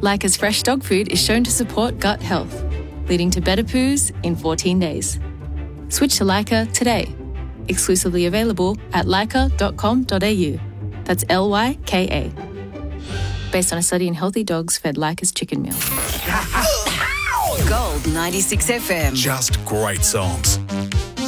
Lyca's fresh dog food is shown to support gut health, leading to better poos in 14 days. Switch to Lyca today. Exclusively available at lyca.com.au. That's Lyka. Based on a study in healthy dogs fed Lyca's chicken meal. Gold 96 FM. Just great songs.